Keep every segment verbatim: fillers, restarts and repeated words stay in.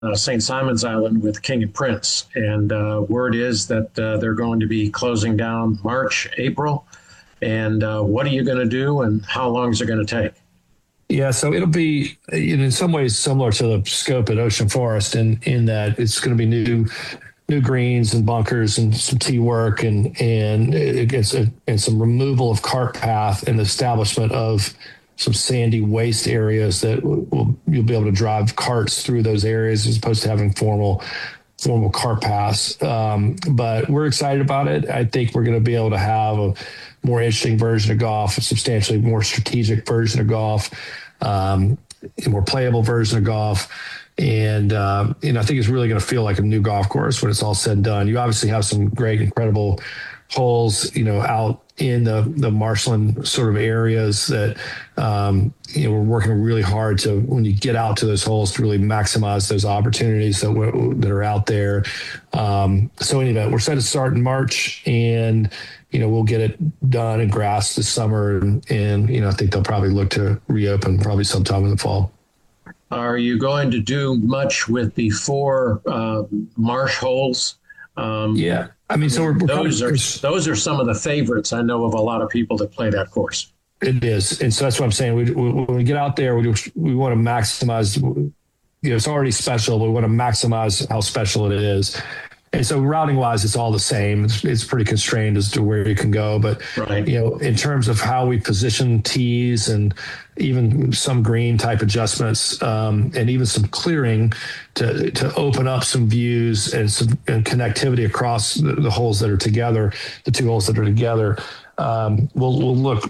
uh, Saint Simon's Island with King and Prince. And uh, word is that uh, they're going to be closing down March, April. And uh, what are you going to do and how long is it going to take? Yeah, so it'll be in some ways similar to the scope at Ocean Forest in, in that it's going to be new new greens and bunkers and some tee work and and it's a, and some removal of cart path and the establishment of some sandy waste areas that will, you'll be able to drive carts through those areas as opposed to having formal formal cart paths. Um, but we're excited about it. I think we're going to be able to have a more interesting version of golf, a substantially more strategic version of golf, um, a more playable version of golf. And, uh, you know, I think it's really going to feel like a new golf course when it's all said and done. You obviously have some great, incredible holes, you know, out in the, the marshland sort of areas that, um, you know, we're working really hard to, when you get out to those holes, to really maximize those opportunities that w- that are out there. Um, so anyway, we're set to start in March and, you know, we'll get it done and grass this summer. And, and, you know, I think they'll probably look to reopen probably sometime in the fall. Are you going to do much with the four uh, marsh holes? Um, yeah. I mean, so we're, we're those probably, are those are some of the favorites I know of a lot of people that play that course. It is, and so that's what I'm saying. We, we, when we get out there, we we want to maximize. You know, it's already special, but we want to maximize how special it is. And so routing wise, it's all the same. It's, it's pretty constrained as to where you can go. But, right. you know, in terms of how we position tees and even some green type adjustments um, and even some clearing to to open up some views and some and connectivity across the, the holes that are together, the two holes that are together, um, we'll, we'll look,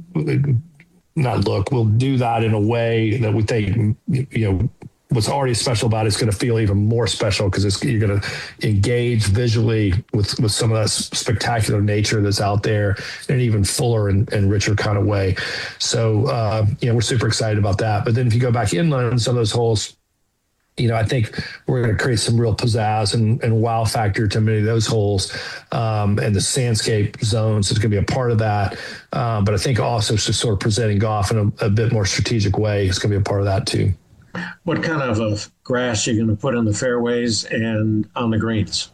not look, we'll do that in a way that we think, you know, what's already special about it is going to feel even more special because you're going to engage visually with, with some of that spectacular nature that's out there in an even fuller and, and richer kind of way. So, uh, you know, we're super excited about that. But then if you go back inland, some of those holes, you know, I think we're going to create some real pizzazz and, and wow factor to many of those holes. Um, and the sandscape zones is going to be a part of that. Um, but I think also just sort of presenting golf in a, a bit more strategic way is going to be a part of that too. What kind of a grass are you going to put in the fairways and on the greens?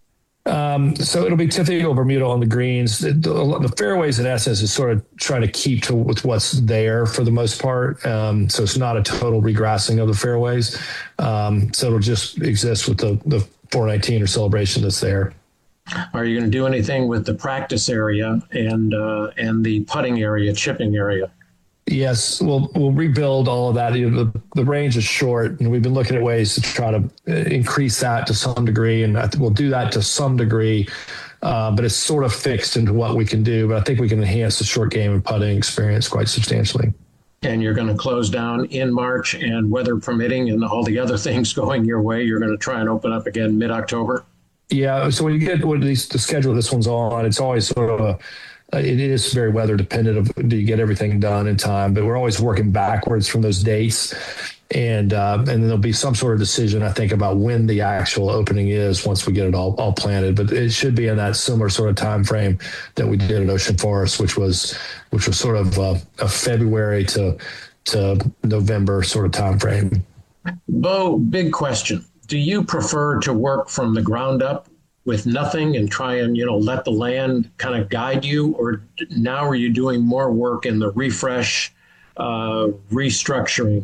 Um, so it'll be typical Bermuda on the greens. The, the, the fairways, in essence, is sort of trying to keep to with what's there for the most part. Um, so it's not a total regrassing of the fairways. Um, so it'll just exist with the, the four nineteen or celebration that's there. Are you going to do anything with the practice area and uh, and the putting area, chipping area? Yes, we'll we'll rebuild all of that. You know, the, the range is short, and we've been looking at ways to try to increase that to some degree, and I think we'll do that to some degree. Uh, but it's sort of fixed into what we can do. But I think we can enhance the short game and putting experience quite substantially. And you're going to close down in March, and weather permitting, and all the other things going your way, you're going to try and open up again mid-October. Yeah. So when you get what the schedule this one's on, it's always sort of a it is very weather dependent of do you get everything done in time, but we're always working backwards from those dates. And uh, and then there'll be some sort of decision, I think, about when the actual opening is once we get it all, all planted. But it should be in that similar sort of time frame that we did at Ocean Forest, which was which was sort of a, a February to to November sort of time frame. Bo, big question. Do you prefer to work from the ground up with nothing and try and, you know, let the land kind of guide you? Or now are you doing more work in the refresh, uh, restructuring?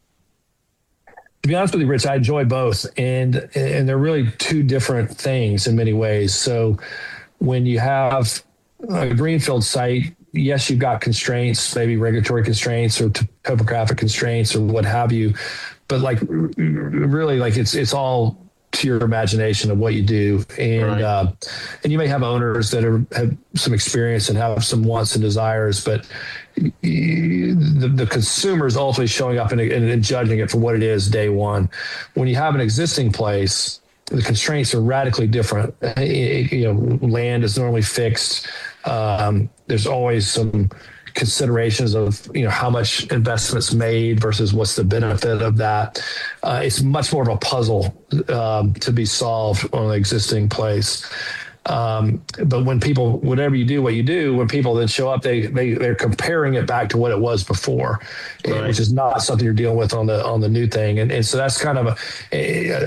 To be honest with you, Rich, I enjoy both. And, and they're really two different things in many ways. So when you have a greenfield site, yes, you've got constraints, maybe regulatory constraints or topographic constraints or what have you. But like really, like it's it's all to your imagination of what you do. And right. uh, and you may have owners that are, have some experience and have some wants and desires, but the, the consumer is ultimately showing up and, and judging it for what it is day one. When you have an existing place, the constraints are radically different. It, you know, land is normally fixed. Um, there's always some considerations of, you know, how much investments made versus what's the benefit of that. Uh, it's much more of a puzzle um, to be solved on an existing place. Um, but when people, whatever you do, what you do, when people then show up, they they they're comparing it back to what it was before, Right. which is not something you're dealing with on the on the new thing. And and so that's kind of a,